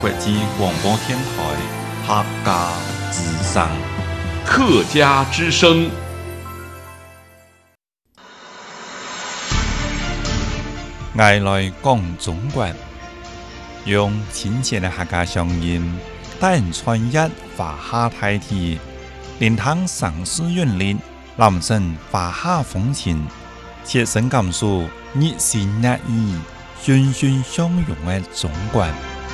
国际广播电台客家之声， 客家之声。 我来讲中国，用亲切的客家乡音，带人穿越华夏大地，聆听城市韵律，揽胜华夏风情，切身感受热情热意、欣欣相融的中国。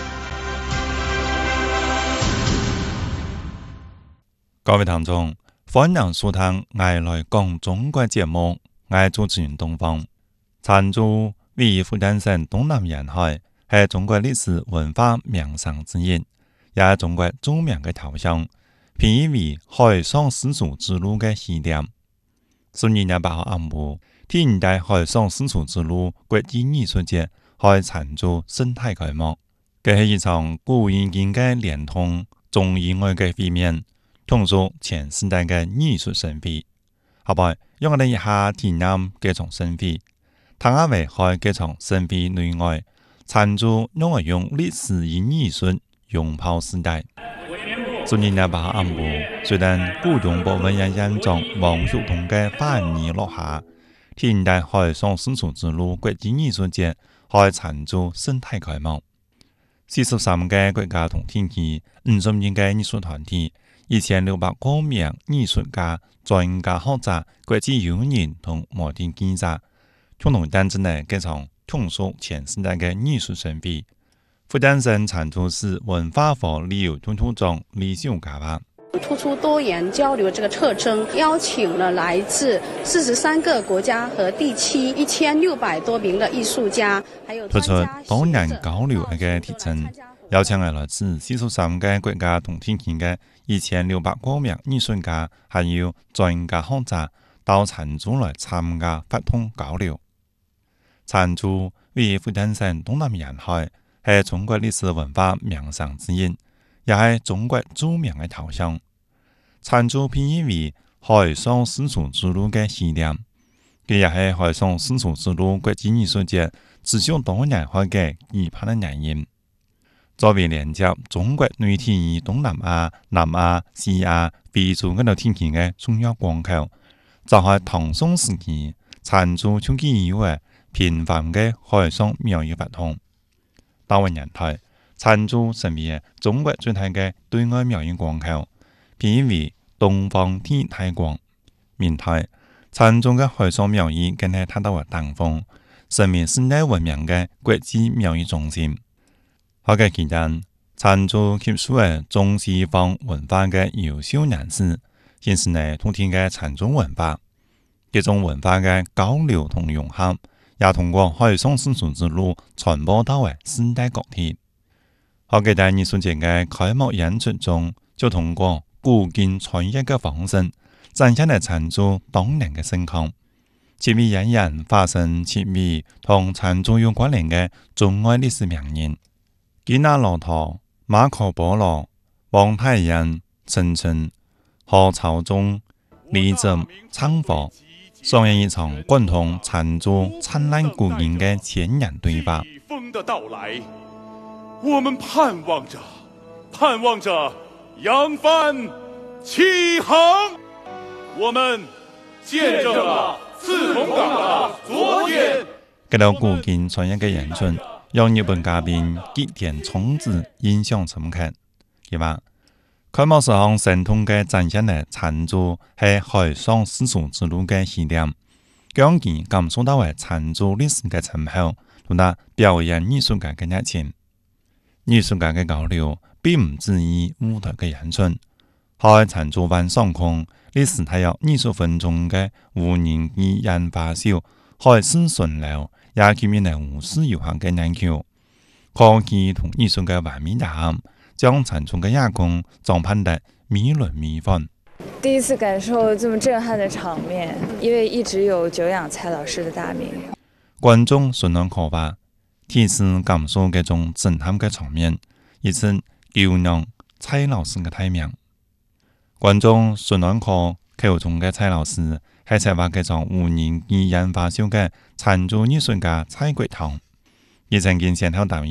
各位聽眾，歡迎收聽我來講中國節目，我係主持人東方。長洲位於福建省東南沿海，係中國歷史文化名勝之一，也係中國著名嘅頭像，被譽為海上絲綢之路嘅起點。12月8號暗晡，第五屆海上絲綢之路國際藝術節喺長洲生態開幕，這係一場古與今嘅連通，中意外嘅會面。通俗前時代嘅藝術盛會，後來讓我哋一下體驗這場盛會，睇下為喺這場盛會內外，長洲讓我用歷史與藝術擁抱時代。12月8號暗晡，雖然故宮博物院院長王旭東嘅反而落下，第五屆海上絲綢之路國際藝術節喺長洲生態開幕。43個國家同地區50個藝術團體。1600多名藝術家、專家學者、國際友人同媒體記者，共同擔正了這場通俗前時代嘅藝術盛會。福建省長洲市文化和旅遊處處長李秀嘉話： 突出多元交流這個特徵，邀請了來自43個國家和地區1600多名的藝術家，還有突出多元交流嘅特徵。邀請來自43個國家同地區嘅1600多名藝術家，還有專家學者到長洲來參加活動交流。長洲位於福建省東南沿海，係中國歷史文化名勝之一，也係中國著名嘅頭像。長洲被譽為海上絲綢之路嘅起點，佢也係海上絲綢之路國際藝術節持續多年開嘅舉辦嘅原因。作為連接中國內地與東南亞、南亞、西亞、非洲嗰度天氣嘅重要關口，就係唐宋時期長洲長期有嘅頻繁嘅海上貿易活動。到運年代，長洲成為中國最大嘅對外貿易關口，被譽為東方第一大港。明代，長洲嘅海上貿易更係達到巔峰，成為世界聞名嘅國際貿易中心。喺嘅期間，長洲吸收嘅中西方文化嘅優秀人士，顯示呢通天嘅長洲文化。這種文化嘅交流同融合，也通過海上絲綢之路傳播到嘅世界各地。喺嘅大藝術節嘅開幕演出中，就通過古今穿越嘅方式，展現了長洲當年嘅盛況。7位演員化身7位同長洲有關聯嘅中外歷史名人。基納羅陀、馬可波羅、黃太仁、陳誠、何朝忠、李澤、昌佛，上演一場貫通長洲燦爛古今嘅前言對話。 風的到來，我們盼望着揚帆起航，我們見證了刺桐港的昨天。 這道古今穿越嘅演出，讓日本嘉賓吉田聰子印象深刻。佢話：開幕式上生動嘅展現了長洲係海上絲綢之路嘅起點，讓佢感受到嘅長洲歷史嘅深厚，同埋表演藝術家嘅熱情。藝術家嘅交流並唔止於舞台嘅演出，喺長洲灣上空，歷史係有藝術分鐘嘅無人機研發秀，海市蜃樓。也吸引了無數遊客嘅眼球，科技同藝術嘅完美結合，將長洲嘅夜空裝扮得美輪美奐。 第一次感受這麼震撼的場面，因為一直有久仰蔡老師的大名。 觀眾順朗可話，第次感受這種震撼嘅場面，一次久仰蔡老師嘅大名。觀眾順朗可口中嘅蔡老師。係策劃這場無人機研發秀嘅長洲藝術家蔡國堂，亦曾經先後擔任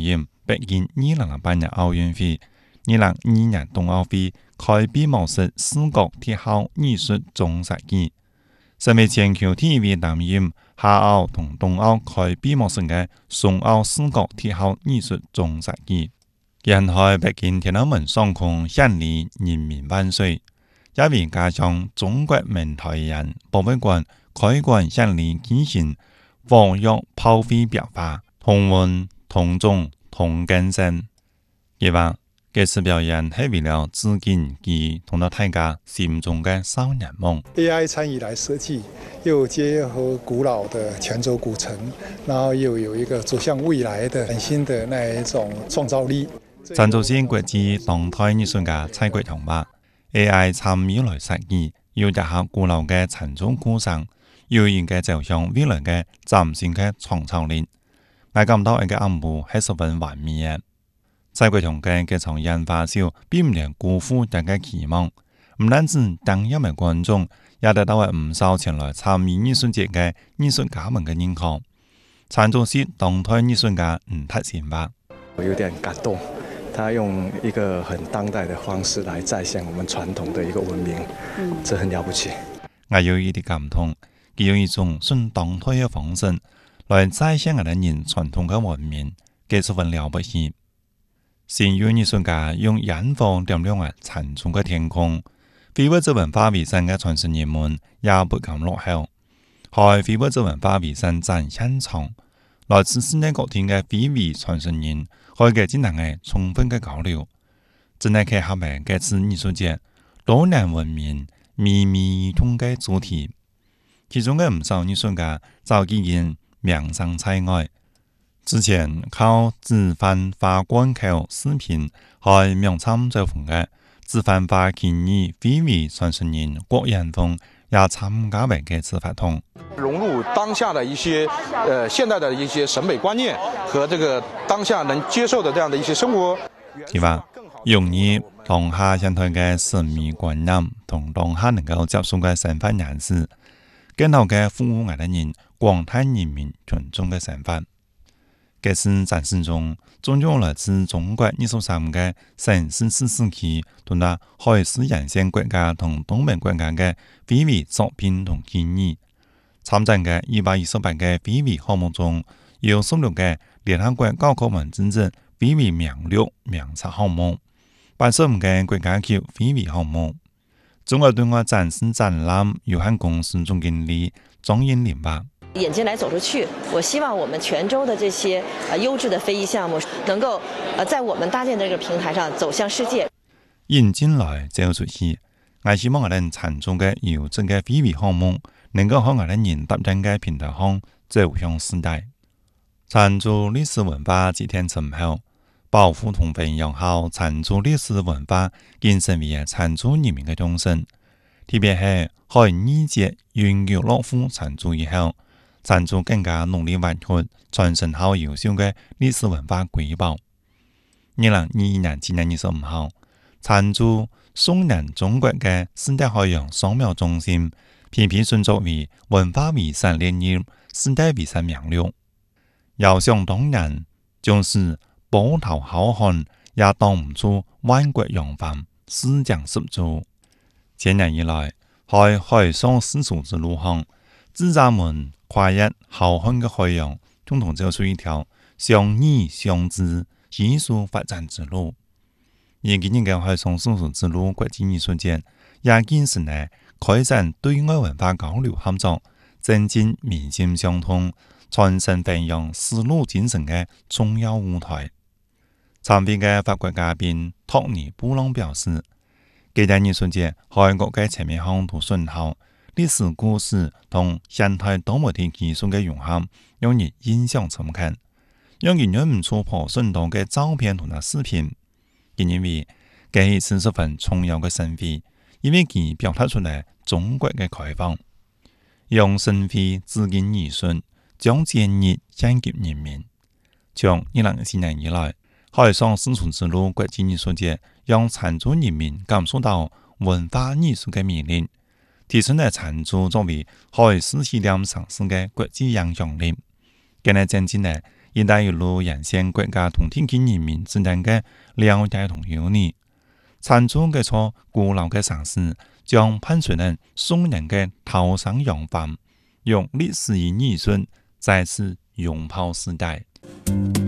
北京2008年奧運會、2022年冬奧會開閉幕式視覺鐵口藝術總設計，成為全球第一位擔任夏奧同冬奧開閉幕式嘅雙奧視覺鐵口藝術總設計。沿海北京天安門上空響起人民萬歲，也為加強中國文台人博物館開館典禮舉行活躍炮灰表達，同溫同種同根生。佢話這次表演係為了致敬佢同到大家心中嘅少年夢。 AI 參與來設計，又結合古老的泉州古城，然後又有一個走向未來的全新的那一種創造力。 鄭州市國際當代藝術家蔡國強話 ：AI 參與來設計，要結合古老嘅泉州古城，要應該走向未來嘅嶄新嘅創造力。我感到一個暗部係十分完美嘅。蔡國強嘅這場煙花秀並唔能辜負大家期望，唔單止當日嘅觀眾，也得到唔少前來參與藝術節嘅藝術家們嘅認可。鄭州市當代藝術家吳達賢話： 我有點感動。他用一個很當代的方式來再現我們傳統的一個文明，這很了不起。 我有一啲感動，佢用一種順當代嘅方式來再現我哋人傳統嘅文明，這十分了不起。先有藝術家用煙火點亮啊鄭州嘅天空，非物質文化遺產嘅傳承人們也不敢落後，喺非物質文化遺產展現場，來自世界各地嘅非遺傳承人。開嘅進行嘅充分嘅交流，真係契合嘅這次藝術節多元文明秘密通嘅主題。其中嘅唔少藝術家早已經名聲在外，之前靠自販花罐口視頻喺名參造風嘅自販花建議非遺傳承人郭彥峰也參加為這次活動。 融入當下的一些現代的一些審美觀念和這個當下能接受的這樣的一些生活。 佢話融入當下現代嘅審美觀念同當下能夠接受嘅身份認識，更好嘅服務我哋人廣大人民群眾嘅想法。這次展示中，總有來自中國23個城市4時期同埋海事沿線國家同東盟國家嘅非遺作品同建議。參展嘅228個非遺項目中，有16個聯合國教科文組織非遺名錄名冊項目，85個國家級非遺項目。中國對外展示展覽有限公司總經理莊英林話： 眼睛來走出去，我希望我們泉州的這些優質的非遺項目能夠在我們搭建的這個平台上走向世界。 引進來走出去，我希望我哋鄭州嘅優質嘅非遺項目能夠喺我哋人搭建嘅平台上走向世界。鄭州歷史文化集體稱號，保護同分享好鄭州歷史文化，建成為鄭州人民嘅終身。特別係喺2節源源落戶鄭州以後，鄭州更加努力挖掘傳承好優秀嘅歷史文化瑰寶。2021年7月25號，鄭州松仁中國嘅世界海洋商貿中心被批准作為文化遺產列入世界遺產名錄。遙想當年，就是波濤浩瀚，也擋唔住萬國揚帆，思想十足。千年以來，喺海上絲綢之路上，智者們跨越浩瀚嘅海洋，共同走出一條相依相知、技術發展之路。而今年嘅海上絲綢之路國際藝術節，也建成了開展對外文化交流合作、增進民心相通、傳承培養絲路精神嘅重要舞台。參與嘅法國嘉賓托尼布朗表示，這個藝術節喺各個層面上都順效，歷史故事同現代多媒體技術嘅融合，讓人印象深刻，讓人忍唔住拍順當嘅照片同埋視頻。佢認為，這係一次十分重要嘅盛會，因為佢表達出嚟中國嘅開放，用盛會致敬藝術，將節日獻給人民。從2014年以來，海上絲綢之路國際藝術節讓鄭州人民感受到文化藝術嘅魅力，提升了鄭州作為海事氣量城市嘅國際影響力，更加增進了一带一路沿线国家同地區人民之間嘅了解同友誼。長洲嘅座古老嘅城市，將伴隨人送人嘅頭上揚帆，用歷史與藝術再次擁抱時代。